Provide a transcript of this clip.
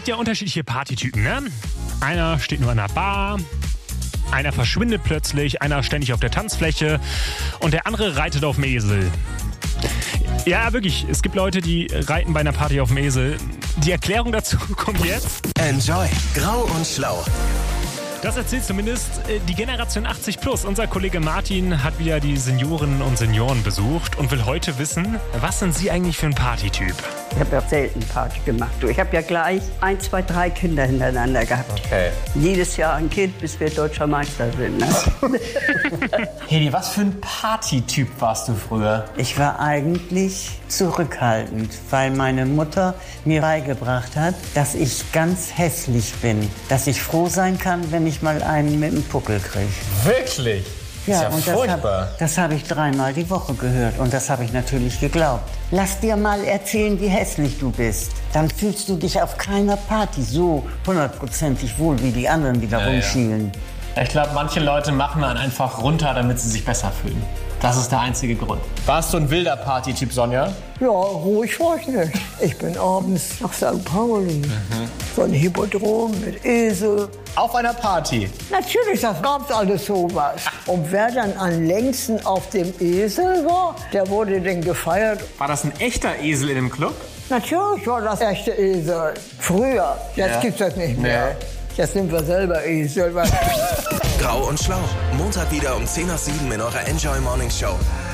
gibt ja unterschiedliche Partytypen, ne? Einer steht nur an der Bar, einer verschwindet plötzlich, einer ständig auf der Tanzfläche und der andere reitet auf dem Esel. Ja, wirklich, es gibt Leute, die reiten bei einer Party auf dem Esel. Die Erklärung dazu kommt jetzt. Enjoy Grau und Schlau. Das erzählt zumindest die Generation 80+. Unser Kollege Martin hat wieder die Seniorinnen und Senioren besucht und will heute wissen, was sind Sie eigentlich für ein Partytyp? Ich habe ja selten Party gemacht. Ich habe ja gleich 1, 2, 3 Kinder hintereinander gehabt. Okay. Jedes Jahr ein Kind, bis wir deutscher Meister sind. Ne? Hedi, was für ein Partytyp warst du früher? Ich war eigentlich zurückhaltend, weil meine Mutter mir beigebracht hat, dass ich ganz hässlich bin. Dass ich froh sein kann, wenn ich mal einen mit dem Puckel kriege. Wirklich? Ja, ist und furchtbar. das habe ich 3-mal die Woche gehört und das habe ich natürlich geglaubt. Lass dir mal erzählen, wie hässlich du bist. Dann fühlst du dich auf keiner Party so 100%ig wohl wie die anderen, die da rumschielen. Ja. Ich glaube, manche Leute machen dann einfach runter, damit sie sich besser fühlen. Das ist der einzige Grund. Warst du ein wilder Partytyp, Sonja? Ja, ruhig war ich nicht. Ich bin abends nach St. Pauli. So ein Hippodrom mit Esel. Auf einer Party? Natürlich, das gab's alles sowas. Und wer dann am längsten auf dem Esel war, der wurde dann gefeiert. War das ein echter Esel in dem Club? Natürlich war das echte Esel. Früher. Jetzt gibt's das nicht mehr. Jetzt sind wir selber Esel. Grau und Schlau. Montag wieder um 6:10 in eurer Enjoy Morning Show.